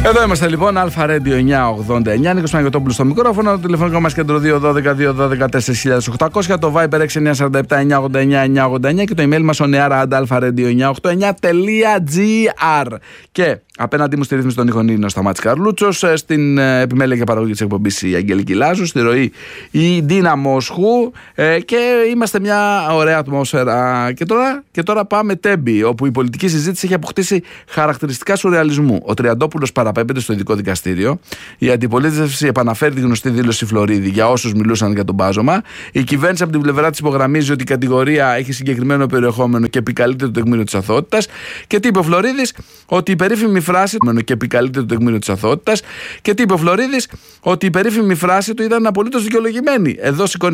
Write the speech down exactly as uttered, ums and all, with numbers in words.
Εδώ είμαστε λοιπόν, Αλφα Radio εννιακόσια ογδόντα εννιά, Νίκος Παναγιωτόπουλος στο μικρόφωνο, το τηλεφωνικό μας κέντρο δύο ένα δύο δύο ένα δύο τέσσερα χιλιάδες οκτακόσια, το Viber έξι εννιά τέσσερα επτά εννιά ογδόντα εννιά εννιά ογδόντα εννιά και το email μας oneair at alpha radio εννιακόσια ογδόντα εννιά τελεία gr. Και απέναντί μου στη ρύθμιση των ήχων είναι ο Σταμάτης Καρλούτσος, στην επιμέλεια και παραγωγή της εκπομπής η Αγγελική Λάζου, στη ροή η Ντίνα Μόσχου και είμαστε μια ωραία ατμόσφαιρα. Και τώρα, και τώρα πάμε Τέμπη, όπου η πολιτική συζήτηση έχει αποκτήσει χαρακτηριστικά σουρεαλισμού. Ο Τριαντόπουλος παραπέμπεται στο ειδικό δικαστήριο. Η αντιπολίτευση επαναφέρει τη γνωστή δήλωση Φλωρίδη για όσους μιλούσαν για τον μπάζωμα. Η κυβέρνηση από την πλευρά της υπογραμμίζει ότι η κατηγορία έχει συγκεκριμένο περιεχόμενο και επικαλείται το τεκμήριο της αθωότητας. Και τι είπε ο Φλωρίδης? Ότι η περίφημη φράση και επικαλείται το τεκμήριο της αθωότητας. Και τι είπε ο Φλωρίδης? Ότι η περίφημη φράση του ήταν απολύτως δικαιολογημένη. Εδώ σηκώνει